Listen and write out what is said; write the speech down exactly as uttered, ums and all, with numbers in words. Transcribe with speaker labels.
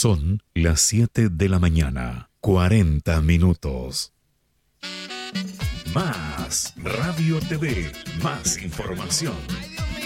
Speaker 1: Son las siete de la mañana, cuarenta minutos. Más Radio T V, más información.